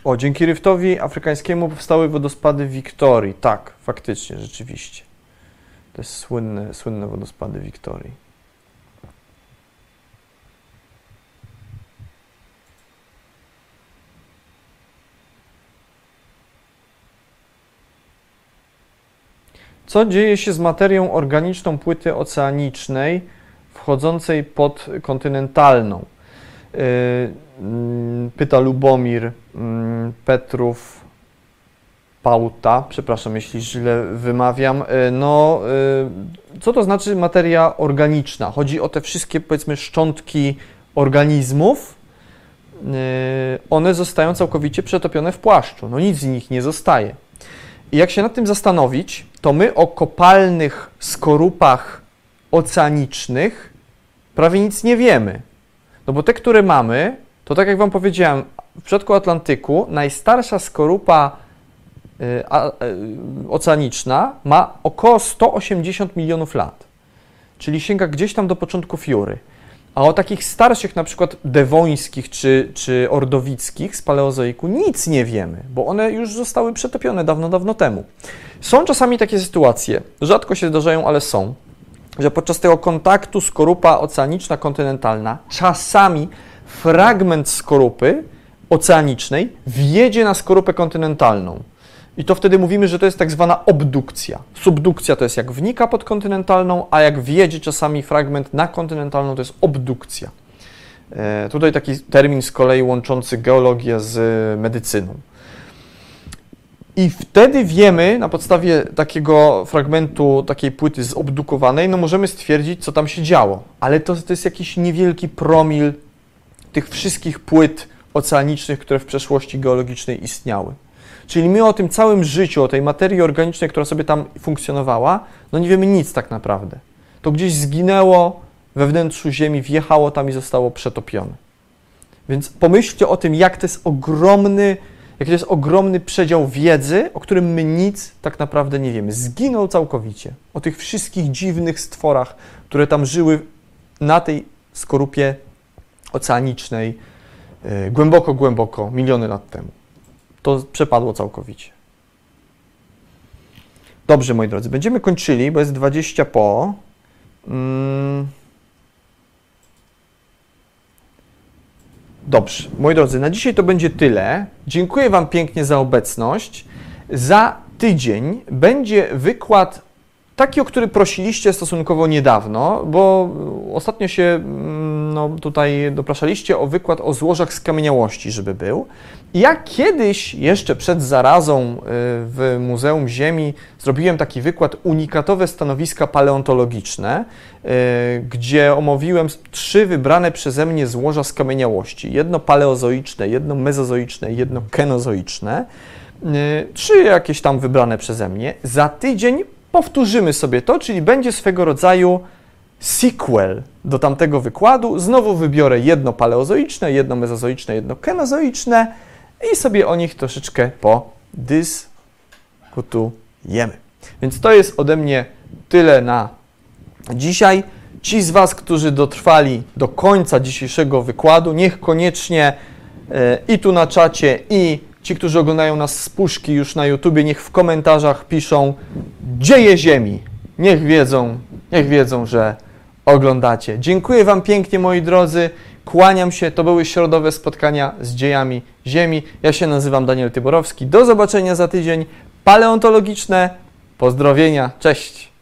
O, dzięki ryftowi afrykańskiemu powstały wodospady Wiktorii. Tak, faktycznie, rzeczywiście. To jest słynne wodospady Wiktorii. Co dzieje się z materią organiczną płyty oceanicznej wchodzącej pod kontynentalną? Pyta Lubomir Petrów Pauta. Przepraszam, jeśli źle wymawiam. Co to znaczy materia organiczna? Chodzi o te wszystkie, powiedzmy, szczątki organizmów. One zostają całkowicie przetopione w płaszczu. No nic z nich nie zostaje. I jak się nad tym zastanowić, to my o kopalnych skorupach oceanicznych prawie nic nie wiemy. No bo te, które mamy, to tak jak Wam powiedziałem, w przypadku Atlantyku najstarsza skorupa oceaniczna ma około 180 milionów lat, czyli sięga gdzieś tam do początków Jury. A o takich starszych, na przykład dewońskich czy ordowickich z paleozoiku nic nie wiemy, bo one już zostały przetopione dawno, dawno temu. Są czasami takie sytuacje, rzadko się zdarzają, ale są, że podczas tego kontaktu skorupa oceaniczna kontynentalna czasami fragment skorupy oceanicznej wjedzie na skorupę kontynentalną. I to wtedy mówimy, że to jest tak zwana obdukcja. Subdukcja to jest jak wnika pod kontynentalną, a jak wjedzie czasami fragment na kontynentalną, to jest obdukcja. Tutaj taki termin z kolei łączący geologię z medycyną. I wtedy wiemy, na podstawie takiego fragmentu, takiej płyty zobdukowanej, no możemy stwierdzić, co tam się działo. Ale to jest jakiś niewielki promil tych wszystkich płyt oceanicznych, które w przeszłości geologicznej istniały. Czyli my o tym całym życiu, o tej materii organicznej, która sobie tam funkcjonowała, no nie wiemy nic tak naprawdę. To gdzieś zginęło we wnętrzu Ziemi, wjechało tam i zostało przetopione. Więc pomyślcie o tym, jak to jest ogromny przedział wiedzy, o którym my nic tak naprawdę nie wiemy. Zginął całkowicie. O tych wszystkich dziwnych stworach, które tam żyły na tej skorupie oceanicznej głęboko, głęboko, miliony lat temu. To przepadło całkowicie. Dobrze, moi drodzy, będziemy kończyli, bo jest 20 po. Dobrze, moi drodzy, na dzisiaj to będzie tyle. Dziękuję Wam pięknie za obecność. Za tydzień będzie wykład taki, o który prosiliście stosunkowo niedawno, bo ostatnio się tutaj dopraszaliście o wykład o złożach skamieniałości, żeby był. Ja kiedyś, jeszcze przed zarazą w Muzeum Ziemi, zrobiłem taki wykład unikatowe stanowiska paleontologiczne, gdzie omówiłem 3 wybrane przeze mnie złoża skamieniałości. Jedno paleozoiczne, jedno mezozoiczne i jedno kenozoiczne. 3 jakieś tam wybrane przeze mnie. Za tydzień powtórzymy sobie to, czyli będzie swego rodzaju sequel do tamtego wykładu. Znowu wybiorę jedno paleozoiczne, jedno mezozoiczne, jedno kenozoiczne i sobie o nich troszeczkę podyskutujemy. Więc to jest ode mnie tyle na dzisiaj. Ci z Was, którzy dotrwali do końca dzisiejszego wykładu, niech koniecznie i tu na czacie, i ci, którzy oglądają nas z puszki już na YouTubie, niech w komentarzach piszą dzieje Ziemi. Niech wiedzą, że oglądacie. Dziękuję Wam pięknie, moi drodzy. Kłaniam się. To były środowe spotkania z dziejami Ziemi. Ja się nazywam Daniel Tyborowski. Do zobaczenia za tydzień. Paleontologiczne pozdrowienia. Cześć.